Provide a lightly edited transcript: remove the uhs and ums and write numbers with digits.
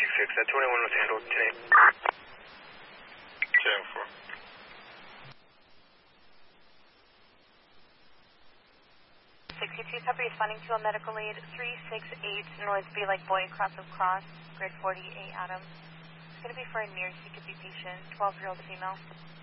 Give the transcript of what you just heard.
366 at 21 was handled today. 10-4. 62, copy, responding to a medical lead 368 North B like boy, cross of cross, grid 48 Adam. It's going to be for a near CKP patient, 12-year-old female.